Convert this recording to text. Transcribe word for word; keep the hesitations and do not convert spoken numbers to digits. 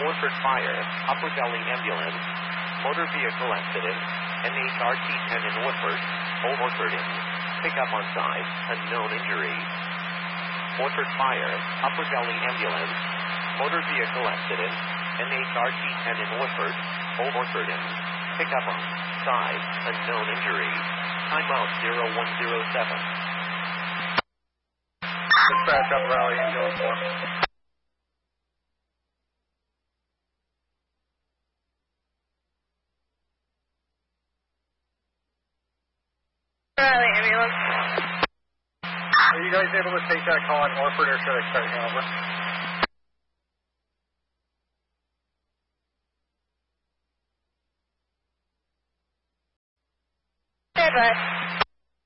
Orford Fire, Upper Gully Ambulance, Motor Vehicle Accident, N H R T ten in Orford, Old Orford Inn, pickup on side, unknown injury. Orford Fire, Upper Gully Ambulance, Motor Vehicle Accident, N H R T ten in Orford, Old Orford Inn, pickup on side, unknown injury. Timeout zero one zero seven. Dispatch up Raleigh, Ambulance four. Raleigh Ambulance. Are you guys able to take that call in Orford, or should I start you over? Bye-bye.